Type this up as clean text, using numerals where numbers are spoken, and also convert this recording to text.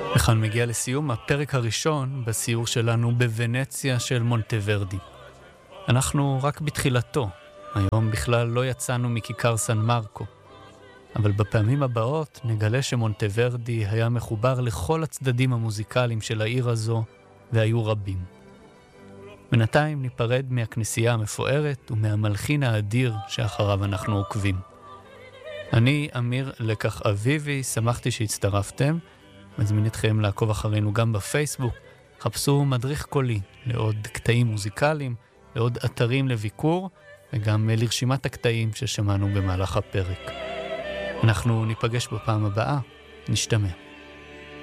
וכאן מגיע לסיום הפרק הראשון בסיור שלנו בוונציה של מונטוורדי. אנחנו רק בתחילתו, היום בכלל לא יצאנו מכיכר סן מרקו, אבל בפעמים הבאות נגלה שמונטוורדי היה מחובר לכל הצדדים המוזיקליים של העיר הזו, והיו רבים. בינתיים ניפרד מהכנסייה המפוארת ומהמלחין האדיר שאחריו אנחנו עוקבים. אני אמיר לקח אביבי, שמחתי שהצטרפתם, מזמין אתכם לעקוב אחרינו גם בפייסבוק, חפשו מדריך קולי לעוד קטעים מוזיקליים, לעוד אתרים לביקור, וגם לרשימת הקטעים ששמענו במהלך הפרק. אנחנו ניפגש בפעם הבאה, נשתמע.